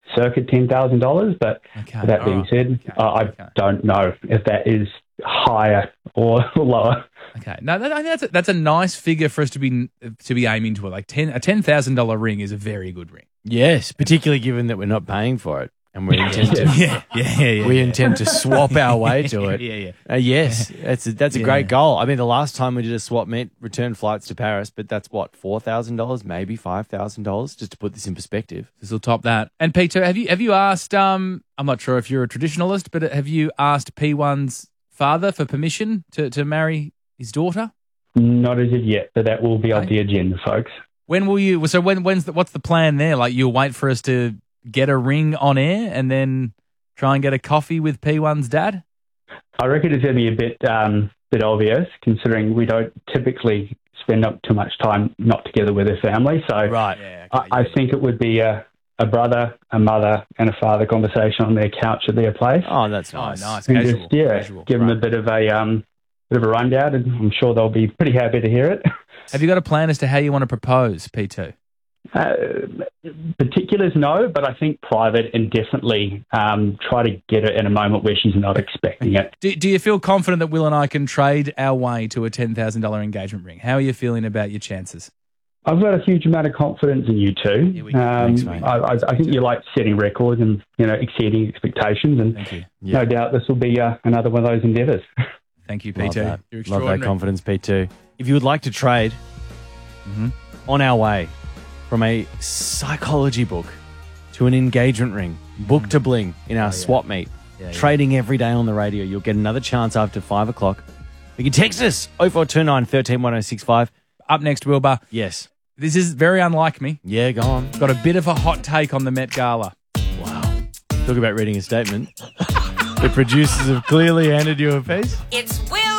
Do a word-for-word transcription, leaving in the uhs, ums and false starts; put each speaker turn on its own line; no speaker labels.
circa ten thousand dollars. But
Okay,
with that
all
being
right.
said,
Okay,
uh, I
okay.
don't know if that is higher or lower.
Okay, no, that, I think that's a, that's a nice figure for us to be to be aiming to. Like ten a ten thousand dollar ring is a very good ring.
Yes, particularly given that we're not paying for it and we intend to
Yeah, yeah, yeah. yeah
we
yeah.
intend to swap our way to it.
Yeah, yeah.
Uh, yes, that's a, that's a
Yeah.
great goal. I mean, the last time we did a swap meet, return flights to Paris, but that's what four thousand dollars, maybe five thousand dollars, just to put this in perspective.
This will top that. And Peter, have you have you asked? Um, I'm not sure if you're a traditionalist, but have you asked P one's father for permission to, to marry his daughter?
Not as of yet, but that will be on
Okay.
the agenda, folks.
When will you? So when when's the, what's the plan there? Like you'll wait for us to get a ring on air and then try and get a coffee with P one's dad?
I reckon it's going to be a bit um, bit obvious, considering we don't typically spend up too much time not together with their family. So
Right.
Yeah,
I, I think it would be a, a brother, a mother, and a father conversation on their couch at their place.
Oh, that's
Oh,
nice.
nice.
and
Casual.
just yeah,
casual.
give them
Right.
a bit of a um, bit of a rundown, and I'm sure they'll be pretty happy to hear it.
Have you got a plan as to how you want to propose, P two?
Uh, particulars, no, but I think private and definitely um, try to get it in a moment where she's not expecting it.
Do, do you feel confident that Will and I can trade our way to a ten thousand dollars engagement ring? How are you feeling about your chances?
I've got a huge amount of confidence in you two.
Here we go.
Um,
Thanks, mate.
I, I, I think you like setting records and you know exceeding expectations, and
Thank you.
Yeah.
no doubt this will be uh, another one of those endeavours.
Thank you, P
Love
two.
that.
You're
Love that
extraordinary.
confidence, P two. If you would like to trade
Mhm.
on our way from a psychology book to an engagement ring, book to bling in our swap meet,
Yeah, yeah.
trading every day on the radio, you'll get another chance after five o'clock. You can text us oh four two nine, one three, one oh six five.
Up next, Wilbur.
Yes.
This is very unlike me.
Yeah, go on.
Got a bit of a hot take on the Met Gala.
Wow. Talk about reading a statement. The producers have clearly handed you a piece.
It's Will